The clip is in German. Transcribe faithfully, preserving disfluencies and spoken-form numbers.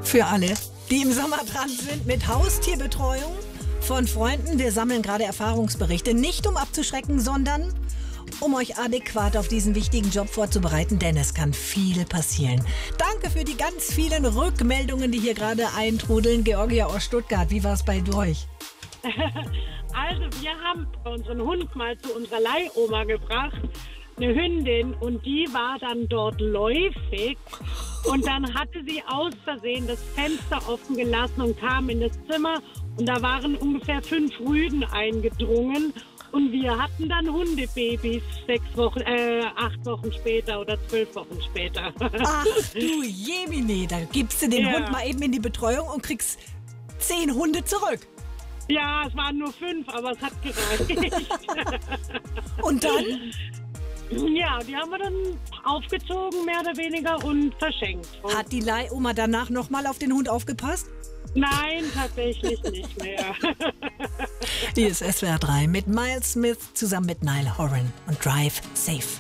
für alle, die im Sommer dran sind mit Haustierbetreuung von Freunden. Wir sammeln gerade Erfahrungsberichte, nicht um abzuschrecken, sondern um euch adäquat auf diesen wichtigen Job vorzubereiten, denn es kann viel passieren. Danke für die ganz vielen Rückmeldungen, die hier gerade eintrudeln. Georgia aus Stuttgart, wie war es bei euch? Also, wir haben unseren Hund mal zu unserer Leihoma gebracht, eine Hündin, und die war dann dort läufig. Und dann hatte sie aus Versehen das Fenster offen gelassen und kam in das Zimmer. Und da waren ungefähr fünf Rüden eingedrungen. Und wir hatten dann Hundebabys sechs Wochen, äh, acht Wochen später oder zwölf Wochen später. Ach du Jemine, da gibst du den Ja. Hund mal eben in die Betreuung und kriegst zehn Hunde zurück. Ja, es waren nur fünf, aber es hat gereicht. Und dann? Ja, die haben wir dann aufgezogen, mehr oder weniger, und verschenkt. Und Hat die Leihoma danach nochmal auf den Hund aufgepasst? nein, tatsächlich nicht mehr. Hier ist S W R drei mit Miles Smith zusammen mit Niall Horan und Drive Safe.